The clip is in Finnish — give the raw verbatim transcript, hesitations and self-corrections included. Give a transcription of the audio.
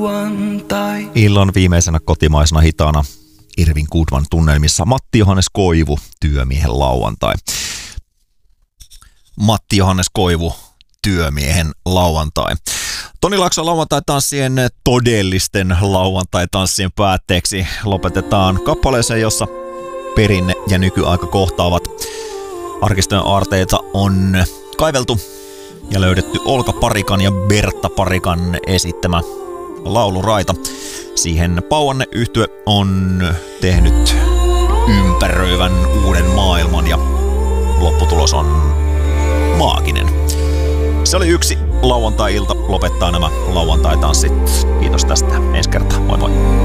lauantai. Illan viimeisenä kotimaisena hitaana Irvin Goodman tunnelmissa Matti Johannes Koivu, Työmiehen lauantai. Matti Johannes Koivu, Työmiehen lauantai. Toni Laakson lauantai-tanssien todellisten lauantai-tanssien päätteeksi lopetetaan kappaleeseen, jossa perinne ja nykyaika kohtaavat. Arkistojen aarteita on kaiveltu ja löydetty Olka Parikan ja Bertta Parikan esittämä lauluraita. Siihen Pauanne-yhtye on tehnyt ympäröivän uuden maailman ja lopputulos on maaginen. Se oli yksi lauantai-ilta, lopettaa nämä lauantai-tanssit. Kiitos tästä, ensi kertaa, moi moi.